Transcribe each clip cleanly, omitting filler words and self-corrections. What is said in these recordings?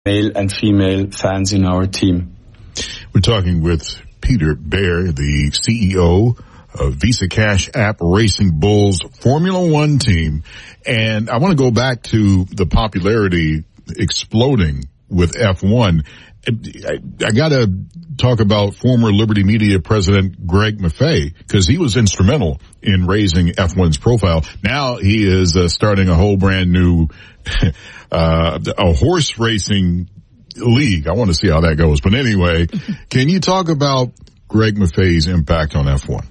male and female fans in our team. We're talking with Peter Baer, the CEO of Visa Cash App Racing Bulls Formula One team. And I want to go back to the popularity exploding with F1. I got to talk about former Liberty Media president Greg Maffei, because he was instrumental in raising F1's profile. Now he is starting a whole brand new a horse racing league. I want to see how that goes. But anyway, can you talk about Greg Maffei's impact on F1?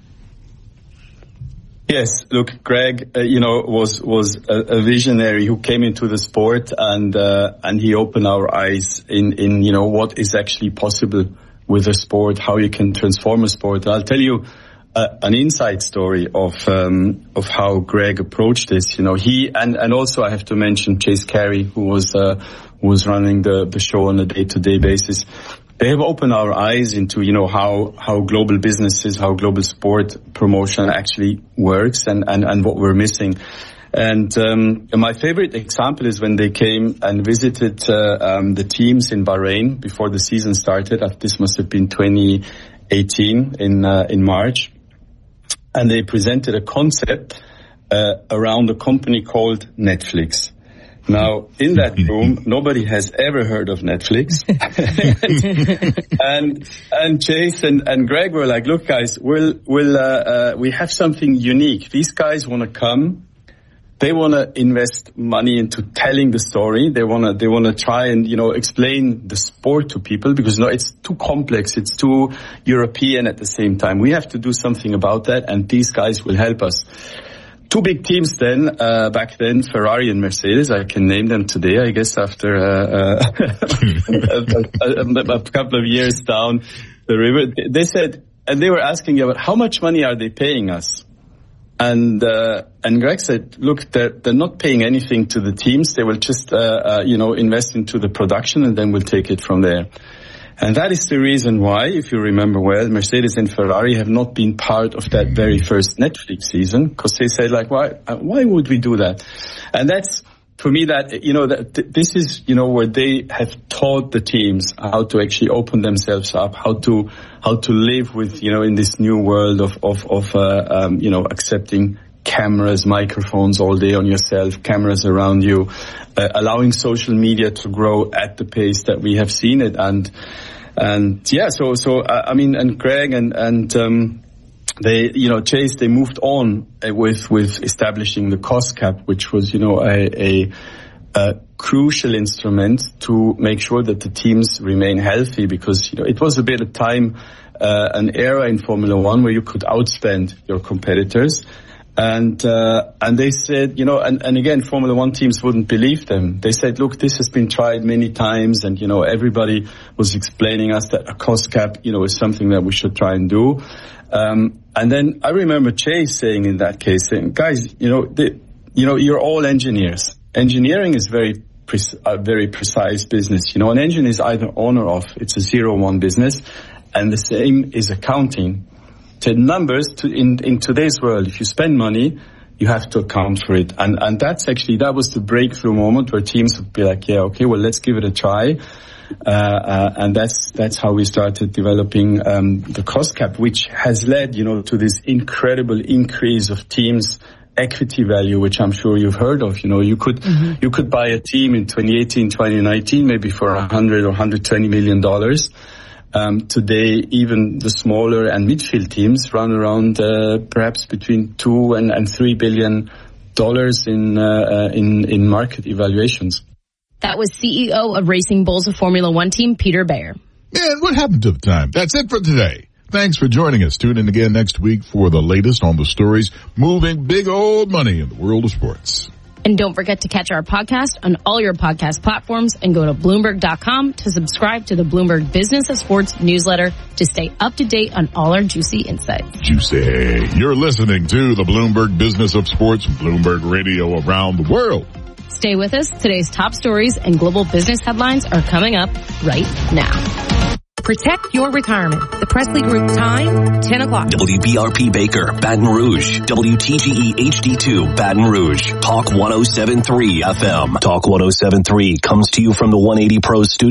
Yes, look, Greg, was a visionary who came into the sport and he opened our eyes in what is actually possible with a sport, how you can transform a sport. I'll tell you an inside story of how Greg approached this. He and also I have to mention Chase Carey, who was running the show on a day-to-day basis. They have opened our eyes into, how global businesses, how global sport promotion actually works and what we're missing. And my favorite example is when they came and visited the teams in Bahrain before the season started. This must have been 2018 in March. And they presented a concept around a company called Netflix. Now, in that room, nobody has ever heard of Netflix. and Chase and Greg were like, look, guys, we have something unique. These guys want to come. They want to invest money into telling the story. They want to try and, explain the sport to people because, it's too complex. It's too European at the same time. We have to do something about that, and these guys will help us. Two big teams back then, Ferrari and Mercedes. I can name them today, I guess, after a couple of years down the river. They said, and they were asking about how much money are they paying us? And Greg said, look, they're not paying anything to the teams. They will just, invest into the production, and then we'll take it from there. And that is the reason why, if you remember well, Mercedes and Ferrari have not been part of that very first Netflix season, because they said, like, why would we do that? And that's, for me, this is, where they have taught the teams how to actually open themselves up, how to live with, in this new world of accepting cameras, microphones all day on yourself, cameras around you, allowing social media to grow at the pace that we have seen it. And Greg and they, Chase, they moved on with establishing the cost cap, which was, a crucial instrument to make sure that the teams remain healthy, because, it was a bit of time, an era in Formula One where you could outspend your competitors. And they said, and again, Formula One teams wouldn't believe them. They said, look, this has been tried many times, and, everybody was explaining us that a cost cap, is something that we should try and do. And then I remember Chase saying in that case, saying, guys, you're all engineers. Engineering is very precise business. An engine is either on or off. It's a 0-1 business. And the same is accounting. To numbers in today's world, if you spend money, you have to account for it. And that was the breakthrough moment where teams would be like, yeah, okay, well, let's give it a try. And that's how we started developing, the cost cap, which has led, to this incredible increase of teams' equity value, which I'm sure you've heard of. You could buy a team in 2018, 2019, maybe for $100 or $120 million. Today, even the smaller and midfield teams run around perhaps between $2 and $3 billion in market evaluations. That was CEO of Racing Bulls, a Formula One team, Peter Baer. And what happened to the time? That's it for today. Thanks for joining us. Tune in again next week for the latest on the stories moving big old money in the world of sports. And don't forget to catch our podcast on all your podcast platforms and go to Bloomberg.com to subscribe to the Bloomberg Business of Sports newsletter to stay up to date on all our juicy insights. Juicy. You're listening to the Bloomberg Business of Sports, Bloomberg Radio around the world. Stay with us. Today's top stories and global business headlines are coming up right now. Protect your retirement. The Presley Group time, 10 o'clock. WBRP Baker, Baton Rouge. WTGE HD2, Baton Rouge. Talk 107.3 FM. Talk 107.3 comes to you from the 180 Pro studio.